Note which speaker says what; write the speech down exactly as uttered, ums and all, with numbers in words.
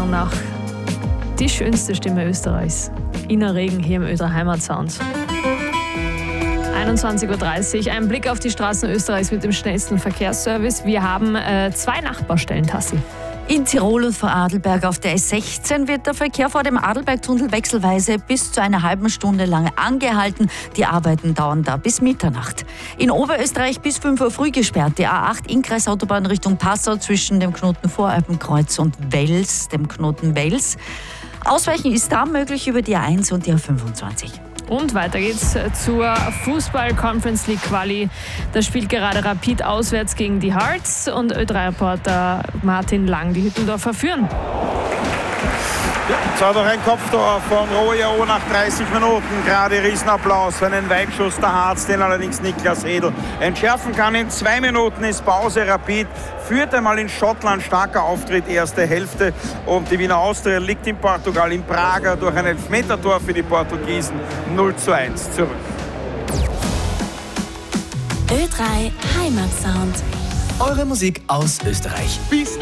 Speaker 1: Meinung nach die schönste Stimme Österreichs. Ina Regen hier im Ö drei Heimatsound. einundzwanzig Uhr dreißig, ein Blick auf die Straßen Österreichs mit dem schnellsten Verkehrsservice. Wir haben äh, zwei Nachbarstellen, Tassi.
Speaker 2: In Tirol und vor Adelberg auf der S sechzehn wird der Verkehr vor dem Adelbergtunnel wechselweise bis zu einer halben Stunde lang angehalten. Die Arbeiten dauern da bis Mitternacht. In Oberösterreich bis fünf Uhr früh gesperrt die A acht Innkreisautobahn Richtung Passau zwischen dem Knoten Voralpenkreuz und Wels, dem Knoten Wels. Ausweichen ist da möglich über die A eins und die A fünfundzwanzig.
Speaker 1: Und weiter geht's zur Fußball-Conference League Quali. Da spielt gerade Rapid auswärts gegen die Hearts und Ö drei Reporter Martin Lang die Hüttendorfer führen.
Speaker 3: Es war doch ein Kopftor von Royo nach dreißig Minuten. Gerade Riesenapplaus für einen Weitschuss der Harz, den allerdings Niklas Hedl entschärfen kann. In zwei Minuten ist Pause. Rapid führt einmal in Schottland. Starker Auftritt, erste Hälfte. Und die Wiener Austria liegt in Portugal, in Praga, durch ein Elfmetertor für die Portugiesen null zu eins zurück.
Speaker 4: Ö drei Heimatsound.
Speaker 5: Eure Musik aus Österreich. Bis